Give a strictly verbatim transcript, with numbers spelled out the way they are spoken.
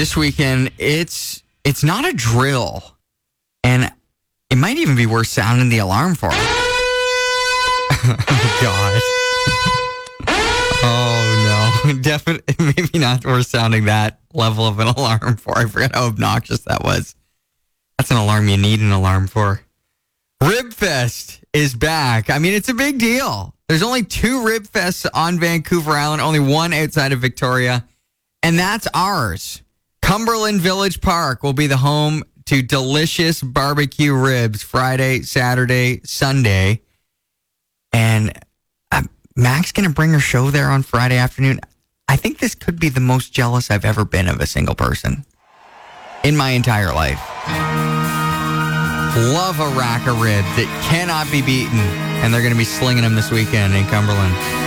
this weekend, it's it's not a drill. And it might even be worth sounding the alarm for. Oh, God. Oh, no. Definitely, maybe not worth sounding that level of an alarm for. I forgot how obnoxious that was. That's an alarm you need an alarm for. Ribfest is back. I mean, it's a big deal. There's only two Ribfests on Vancouver Island, only one outside of Victoria, and that's ours. Cumberland Village Park will be the home to delicious barbecue ribs Friday, Saturday, Sunday. And uh, Mac's going to bring her show there on Friday afternoon. I think this could be the most jealous I've ever been of a single person in my entire life. Love a rack of ribs that cannot be beaten. And they're going to be slinging them this weekend in Cumberland.